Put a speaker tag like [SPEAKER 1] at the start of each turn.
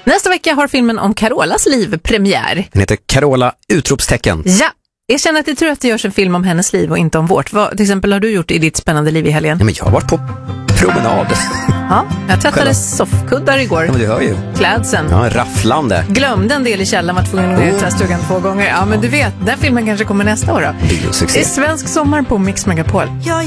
[SPEAKER 1] Nästa vecka har filmen om Carolas liv premiär.
[SPEAKER 2] Den heter Carola utropstecken.
[SPEAKER 1] Ja, jag känner att det är tur att det görs en film om hennes liv och inte om vårt. Vad till exempel har du gjort i ditt spännande liv i helgen?
[SPEAKER 2] Ja, men jag har varit på promenad.
[SPEAKER 1] Ja, jag tvättade soffkuddar igår.
[SPEAKER 2] Ja, men du hör ju.
[SPEAKER 1] Klädseln.
[SPEAKER 2] Ja, rafflande.
[SPEAKER 1] Glömde en del i källaren, var tvungen att gå ut tvättstugan 2 gånger. Ja, men du vet, den filmen kanske kommer nästa år då.
[SPEAKER 2] Biosuccé.
[SPEAKER 1] Det är svensk sommar på Mix Megapol.